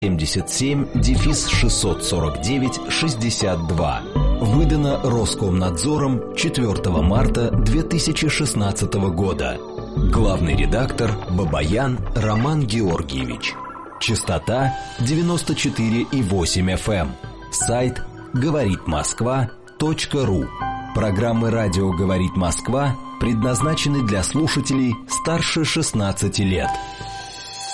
77-649-62. Выдано Роскомнадзором 4 марта 2016 года. Главный редактор Бабаян Роман Георгиевич. Частота 94,8 FM. Сайт говоритмосква.ру. Программы «Радио говорит Москва» предназначены для слушателей старше 16 лет.